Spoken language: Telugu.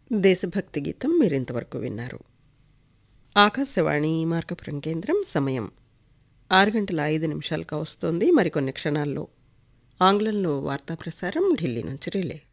దేశభక్తి గీతం మీరింతవరకు విన్నారు. ఆకాశవాణి మార్కపురం కేంద్రం. సమయం 6:05 కావస్తోంది. మరికొన్ని క్షణాల్లో ఆంగ్లంలో వార్తా ప్రసారం ఢిల్లీ నుంచి రిలే.